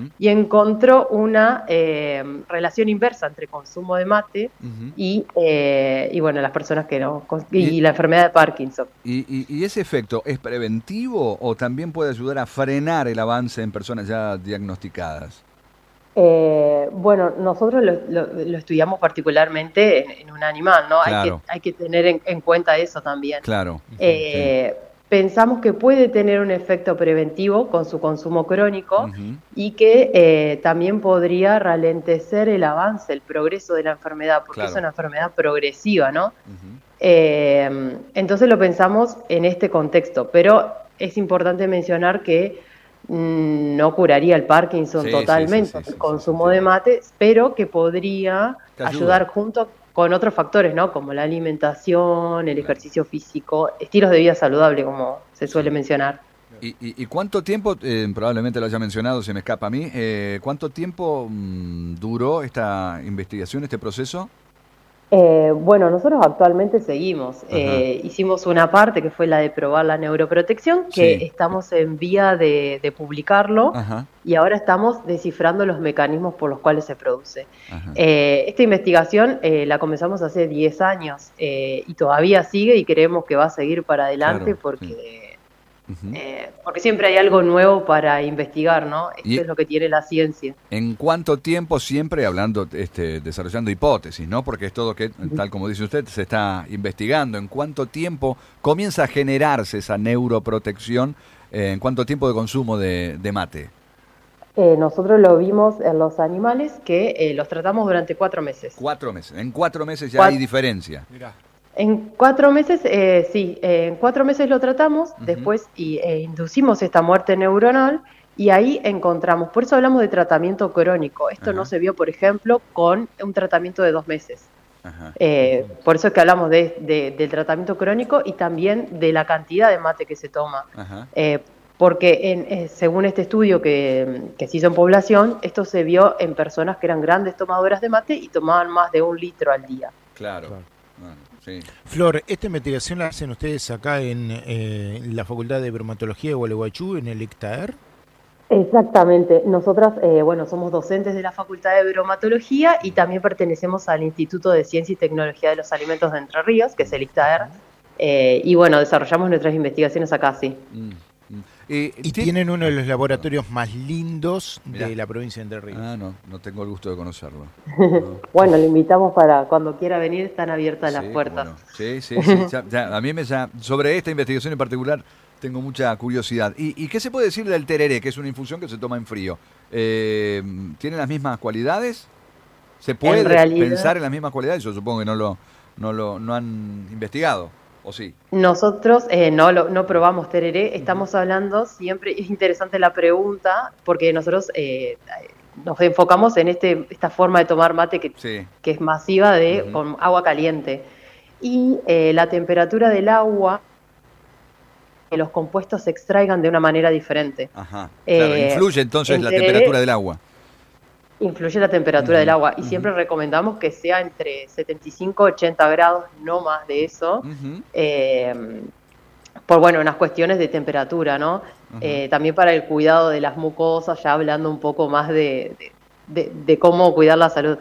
y encontró una relación inversa entre consumo de mate y bueno, las personas que no, ¿Y, y la enfermedad de Parkinson. y ese efecto es preventivo o también puede ayudar a frenar el avance en personas ya diagnosticadas? Bueno, nosotros lo estudiamos particularmente en un animal, ¿no? Claro, Hay que tener en cuenta eso también. claro, sí. Eh, Pensamos que puede tener un efecto preventivo con su consumo crónico Ujú, y que también podría ralentecer el avance, el progreso de la enfermedad, porque es claro. una enfermedad progresiva, ¿no? Ujú. Entonces lo pensamos en este contexto, pero es importante mencionar que no curaría el Parkinson Sí, sí, sí, totalmente, sí, el sí, sí, se consumo de entiende. mate, pero que podría Te ayuda, ayudar junto con otros factores, ¿no? Como la alimentación, el claro. ejercicio físico, estilos de vida saludable, como se suele Sí. mencionar. Y cuánto tiempo, probablemente lo haya mencionado, se me escapa a mí, cuánto tiempo duró esta investigación, este proceso? Bueno, nosotros actualmente seguimos. Ajá, Hicimos una parte que fue la de probar la neuroprotección, que sí, estamos en vía de publicarlo ajá, y ahora estamos descifrando los mecanismos por los cuales se produce. ajá. Esta investigación la comenzamos hace 10 años y todavía sigue y creemos que va a seguir para adelante Claro, sí. Ujú. porque siempre hay algo nuevo para investigar, ¿no? Esto ¿Y es lo que tiene la ciencia. en cuánto tiempo, siempre hablando, desarrollando hipótesis, ¿no? Porque es todo que, tal como dice usted, se está investigando. ¿En cuánto tiempo comienza a generarse esa neuroprotección? ¿En cuánto tiempo de consumo de mate? Nosotros lo vimos en los animales que los tratamos durante 4 meses. 4 meses. En 4 meses ya hay Cuat- diferencia. Mirá. En 4 meses, sí, en 4 meses lo tratamos, Ujú, después inducimos esta muerte neuronal y ahí encontramos, por eso hablamos de tratamiento crónico. Esto no ajá, se vio, por ejemplo, con un tratamiento de 2 meses. ajá. Por eso es que hablamos del tratamiento crónico y también de la cantidad de mate que se toma. Ajá, Eh, Porque según este estudio que se hizo en población, esto se vio en personas que eran grandes tomadoras de mate y tomaban más de 1 litro al día. claro. Claro. Bueno, sí. Flor, ¿esta investigación la hacen ustedes acá en la Facultad de Bromatología de Gualeguaychú, en el ICTAER? Exactamente. Nosotras, bueno, somos docentes de la Facultad de Bromatología y también pertenecemos al Instituto de Ciencia y Tecnología de los Alimentos de Entre Ríos, que es el ICTAER. Y bueno, desarrollamos nuestras investigaciones acá, sí. Mm, mm. Y tienen uno de los Perdón. laboratorios más lindos Mirá. de la provincia de Entre Ah, Ríos. no, no tengo el gusto de conocerlo. No. Bueno, le invitamos para cuando quiera venir, están abiertas las Sí, cómo puertas. no. Sí, sí, sí. A mí sobre esta investigación en particular tengo mucha curiosidad. ¿Y qué se puede decir del tereré, que es una infusión que se toma en frío? ¿Tiene las mismas cualidades? ¿Se En puede pensar realidad, en las mismas cualidades? Yo supongo que no han investigado, ¿o sí? nosotros no probamos tereré, Ujú. estamos hablando siempre, es interesante la pregunta, porque nosotros nos enfocamos en esta forma de tomar mate Sí. que es masiva Ujú. con agua caliente. Y la temperatura del agua, que los compuestos se extraigan de una manera diferente. Ajá. Claro, influye entonces En la temperatura del tereré agua. influye la temperatura del Ujú, agua y ujú, siempre recomendamos que sea entre 75 y 80 grados, no más de eso. ujú, Eh, por bueno, unas cuestiones de temperatura, ¿no? ujú. También para el cuidado de las mucosas, ya hablando un poco más de cómo cuidar la salud.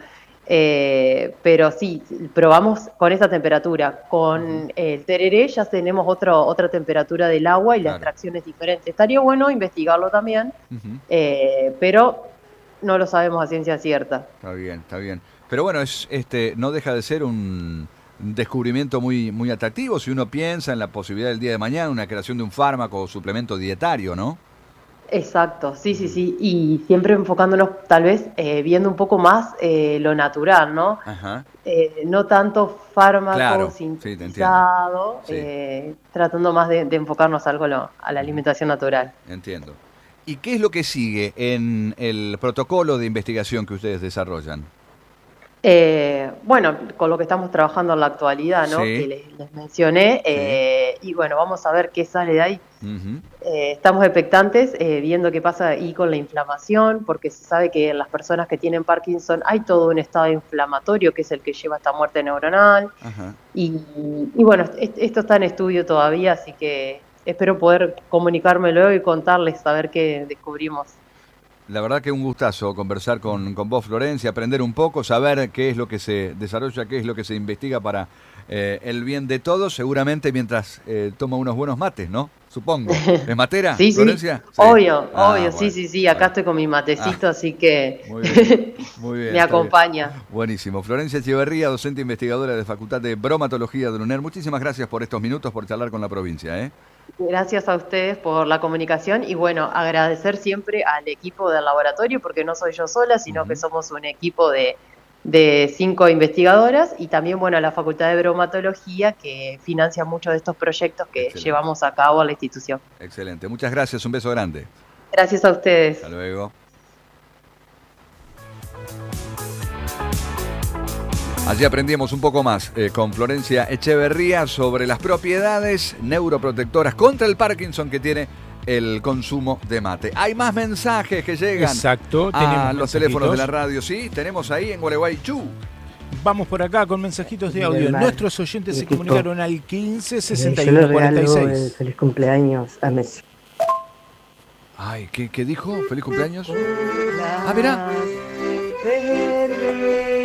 Pero sí, probamos con esa temperatura. Ujú. Con el tereré ya tenemos otra temperatura del agua y la Claro. extracción es diferente. Estaría bueno investigarlo también, Ujú. pero no lo sabemos a ciencia cierta. Está bien, está bien. Pero bueno, no deja de ser un descubrimiento muy, muy atractivo si uno piensa en la posibilidad del día de mañana, una creación de un fármaco o suplemento dietario, ¿no? Exacto, sí, sí, Ujú. sí, y siempre enfocándonos tal vez viendo un poco más lo natural, ¿no? Ajá. No tanto fármaco Claro, sí, te entiendo. sintetizado, Sí. tratando más de enfocarnos algo a la Ujú. alimentación natural. Entiendo. ¿Y qué es lo que sigue en el protocolo de investigación que ustedes desarrollan? Bueno, con lo que estamos trabajando en la actualidad, ¿no? Que Sí, les mencioné, sí. y bueno, vamos a ver qué sale de ahí. Ujú. Estamos expectantes viendo qué pasa ahí con la inflamación, porque se sabe que en las personas que tienen Parkinson hay todo un estado inflamatorio que es el que lleva a esta muerte neuronal. Ajá. Y bueno, esto está en estudio todavía, así que espero poder comunicármelo y contarles a ver qué descubrimos. La verdad que un gustazo conversar con vos, Florencia, aprender un poco, saber qué es lo que se desarrolla, qué es lo que se investiga para el bien de todos, seguramente mientras toma unos buenos mates, ¿no? Supongo. ¿Es matera, Sí, Florencia? Sí. obvio, Ah, sí, bueno, sí, sí, acá bueno. estoy con mi matecito, así Muy bien, que muy bien. me Está bien. acompaña. Buenísimo. Florencia Echeverría, docente investigadora de Facultad de Bromatología de la UNER. Muchísimas gracias por estos minutos, por charlar con la provincia, ¿eh? Gracias a ustedes por la comunicación y bueno, agradecer siempre al equipo del laboratorio porque no soy yo sola, sino que Ujú. somos un equipo de 5 investigadoras y también bueno a la Facultad de Bromatología que financia muchos de estos proyectos que Excelente, llevamos a cabo a la institución. excelente. Muchas gracias, un beso grande. Gracias a ustedes. Hasta luego. Allí aprendimos un poco más con Florencia Echeverría sobre las propiedades neuroprotectoras contra el Parkinson que tiene el consumo de mate. Hay más mensajes que llegan Exacto, a tenemos los teléfonos de la mensajitos. radio. Sí, tenemos ahí en Gualeguaychú. Vamos por acá con mensajitos de audio. Del mar, Nuestros oyentes se equipo. comunicaron al 15 Yo 61 le regalo el 46. feliz cumpleaños a Messi. Ay, ¿qué dijo? ¿Feliz cumpleaños? Ah, mirá.